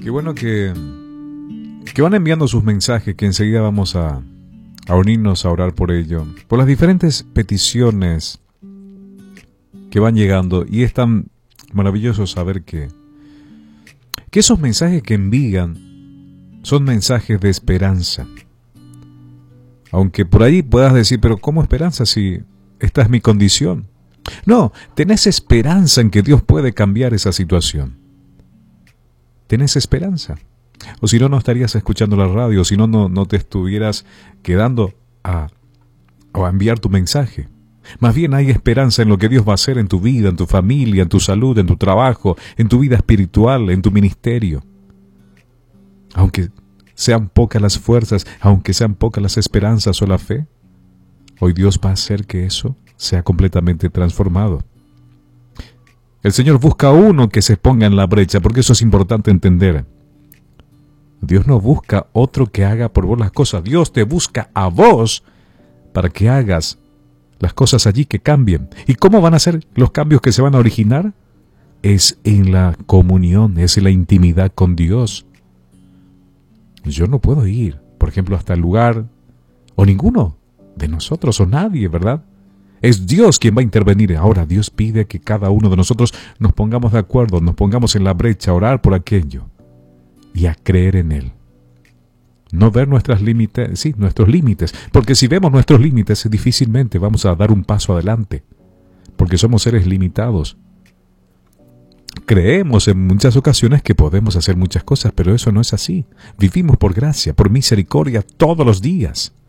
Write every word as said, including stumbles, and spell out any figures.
Qué bueno que, que van enviando sus mensajes, que enseguida vamos a, a unirnos a orar por ello, por las diferentes peticiones que van llegando. Y es tan maravilloso saber que, que esos mensajes que envían son mensajes de esperanza. Aunque por ahí puedas decir, pero ¿cómo esperanza si esta es mi condición? No, tenés esperanza en que Dios puede cambiar esa situación. Tenés esperanza. O si no, no estarías escuchando la radio, si no, no, no te estuvieras quedando a, a enviar tu mensaje. Más bien hay esperanza en lo que Dios va a hacer en tu vida, en tu familia, en tu salud, en tu trabajo, en tu vida espiritual, en tu ministerio. Aunque sean pocas las fuerzas, aunque sean pocas las esperanzas o la fe, hoy Dios va a hacer que eso sea completamente transformado. El Señor busca a uno que se ponga en la brecha, porque eso es importante entender. Dios no busca otro que haga por vos las cosas. Dios te busca a vos para que hagas las cosas allí que cambien. ¿Y cómo van a ser los cambios que se van a originar? Es en la comunión, es en la intimidad con Dios. Yo no puedo ir, por ejemplo, hasta el lugar, o ninguno de nosotros, o nadie, ¿verdad? Es Dios quien va a intervenir. Ahora Dios pide que cada uno de nosotros nos pongamos de acuerdo, nos pongamos en la brecha, a orar por aquello y a creer en Él. No ver nuestras límites, sí, nuestros límites, porque si vemos nuestros límites difícilmente vamos a dar un paso adelante, porque somos seres limitados. Creemos en muchas ocasiones que podemos hacer muchas cosas, pero eso no es así. Vivimos por gracia, por misericordia todos los días.